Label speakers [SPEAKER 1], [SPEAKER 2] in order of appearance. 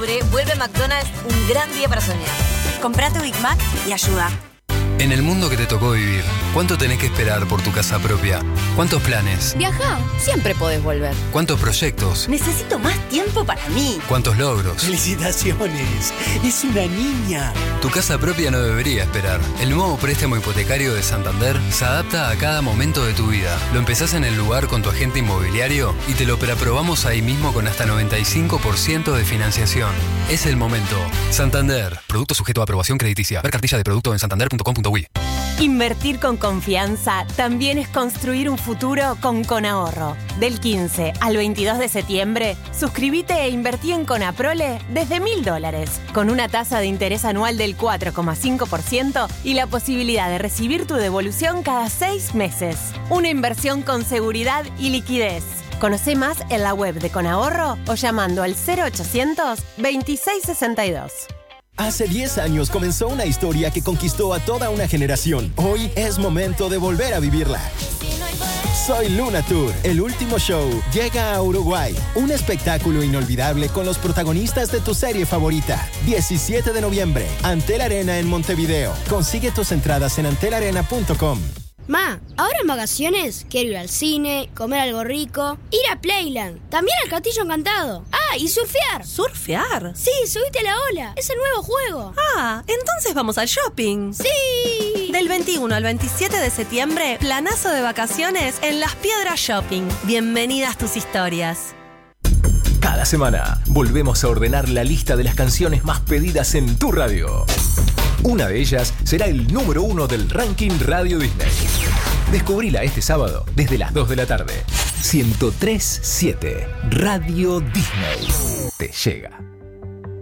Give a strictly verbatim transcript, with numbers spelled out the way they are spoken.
[SPEAKER 1] octubre vuelve McDonald's un gran día para soñar.
[SPEAKER 2] Comprá tu Big Mac y ayuda.
[SPEAKER 3] En el mundo que te tocó vivir, ¿cuánto tenés que esperar por tu casa propia? ¿Cuántos planes?
[SPEAKER 4] Viajá, siempre podés volver.
[SPEAKER 3] ¿Cuántos proyectos?
[SPEAKER 2] Necesito más tiempo para mí.
[SPEAKER 3] ¿Cuántos logros?
[SPEAKER 5] ¡Felicitaciones! ¡Es una niña!
[SPEAKER 3] Tu casa propia no debería esperar. El nuevo préstamo hipotecario de Santander se adapta a cada momento de tu vida. Lo empezás en el lugar con tu agente inmobiliario y te lo preaprobamos ahí mismo con hasta noventa y cinco por ciento de financiación. Es el momento. Santander. Producto sujeto a aprobación crediticia. Ver cartilla de producto en santander punto com punto uy.
[SPEAKER 6] Invertir con confianza también es construir un futuro con Conahorro. Del quince al veintidós de septiembre, suscríbete e invertí en Conaprole desde mil dólares, con una tasa de interés anual del cuatro coma cinco por ciento y la posibilidad de recibir tu devolución cada seis meses. Una inversión con seguridad y liquidez. Conoce más en la web de Conahorro o llamando al cero ochocientos veintiséis sesenta y dos.
[SPEAKER 7] Hace diez años comenzó una historia que conquistó a toda una generación. Hoy es momento de volver a vivirla. Soy Luna Tour, el último show, llega a Uruguay. Un espectáculo inolvidable con los protagonistas de tu serie favorita. diecisiete de noviembre, Antel Arena en Montevideo. Consigue tus entradas en antel arena punto com.
[SPEAKER 8] Ma, ahora en vacaciones quiero ir al cine, comer algo rico, ir a Playland, también al Castillo Encantado. Ah, y surfear.
[SPEAKER 9] ¿Surfear?
[SPEAKER 8] Sí, subite a la ola, es el nuevo juego.
[SPEAKER 9] Ah, entonces vamos al shopping.
[SPEAKER 8] Sí.
[SPEAKER 9] Del veintiuno al veintisiete de septiembre, planazo de vacaciones en Las Piedras Shopping. Bienvenidas tus historias.
[SPEAKER 10] Cada semana volvemos a ordenar la lista de las canciones más pedidas en tu radio. Una de ellas será el número uno del ranking Radio Disney. Descubrila este sábado desde las dos de la tarde. ciento tres punto siete Radio Disney te llega.